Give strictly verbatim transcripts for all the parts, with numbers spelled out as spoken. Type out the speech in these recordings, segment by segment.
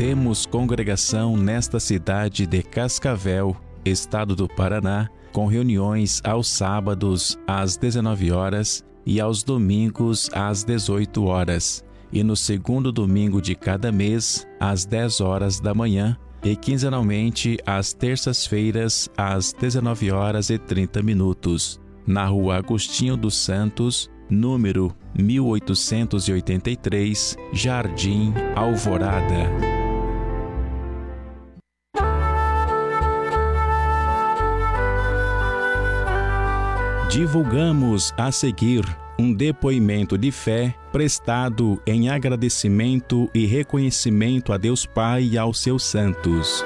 Temos congregação nesta cidade de Cascavel, estado do Paraná, com reuniões aos sábados às dezenove horas e aos domingos às dezoito horas, e no segundo domingo de cada mês às dez horas da manhã, e quinzenalmente às terças-feiras às dezenove horas e trinta minutos, na Rua Agostinho dos Santos, número mil oitocentos e oitenta e três, Jardim Alvorada. Divulgamos a seguir um depoimento de fé prestado em agradecimento e reconhecimento a Deus Pai e aos seus santos.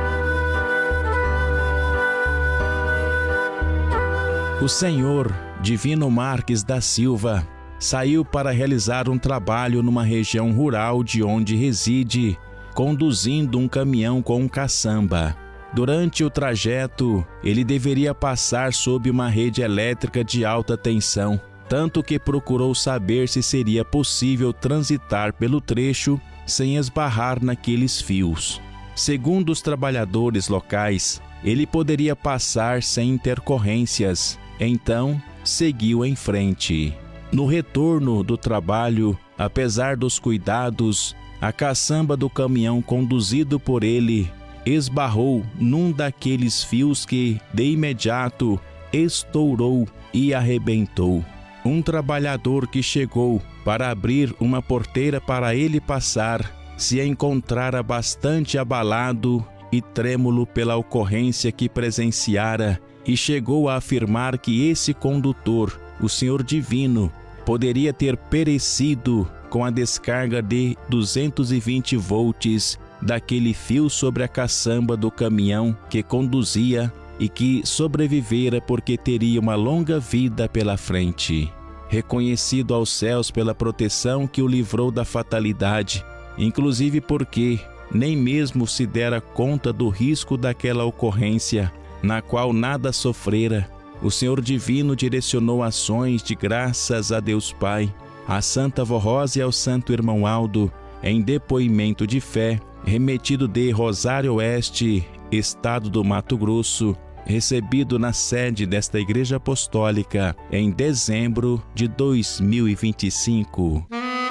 O senhor Divino Marques da Silva saiu para realizar um trabalho numa região rural de onde reside, conduzindo um caminhão com um caçamba. Durante o trajeto, ele deveria passar sob uma rede elétrica de alta tensão, tanto que procurou saber se seria possível transitar pelo trecho sem esbarrar naqueles fios. Segundo os trabalhadores locais, ele poderia passar sem intercorrências, então seguiu em frente. No retorno do trabalho, apesar dos cuidados, a caçamba do caminhão conduzido por ele esbarrou num daqueles fios que, de imediato, estourou e arrebentou. Um trabalhador que chegou para abrir uma porteira para ele passar se encontrara bastante abalado e trêmulo pela ocorrência que presenciara e chegou a afirmar que esse condutor, o Senhor Divino, poderia ter perecido com a descarga de duzentos e vinte volts daquele fio sobre a caçamba do caminhão que conduzia e que sobrevivera porque teria uma longa vida pela frente. Reconhecido aos céus pela proteção que o livrou da fatalidade, inclusive porque nem mesmo se dera conta do risco daquela ocorrência, na qual nada sofrera, o Senhor Divino direcionou ações de graças a Deus Pai, à Santa Vó Rosa e ao Santo Irmão Aldo, em depoimento de fé, remetido de Rosário Oeste, estado do Mato Grosso, recebido na sede desta Igreja Apostólica em dezembro de dois mil e vinte e cinco.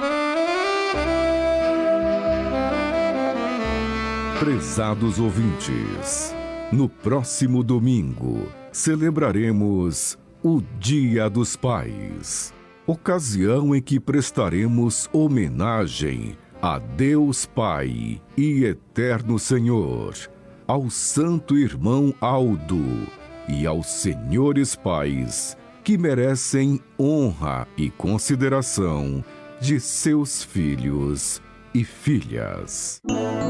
Prezados ouvintes, no próximo domingo celebraremos o Dia dos Pais, ocasião em que prestaremos homenagem a Deus Pai e Eterno Senhor, ao Santo Irmão Aldo e aos senhores pais que merecem honra e consideração de seus filhos e filhas.